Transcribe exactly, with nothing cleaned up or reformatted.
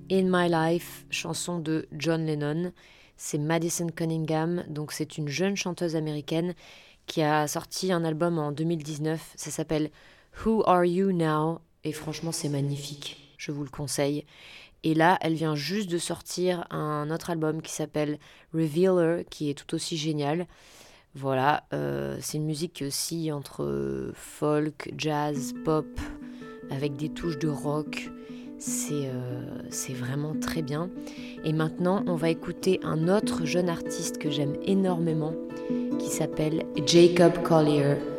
In My Life, chanson de John Lennon. C'est Madison Cunningham, donc c'est une jeune chanteuse américaine qui a sorti un album en deux mille dix-neuf. Ça s'appelle Who Are You Now? Et franchement, c'est magnifique. Je vous le conseille. Et là, elle vient juste de sortir un autre album qui s'appelle Revealer, qui est tout aussi génial. Voilà, euh, c'est une musique aussi entre folk, jazz, pop, avec des touches de rock. C'est, euh, c'est vraiment très bien. Et maintenant, on va écouter un autre jeune artiste que j'aime énormément, qui s'appelle Jacob Collier.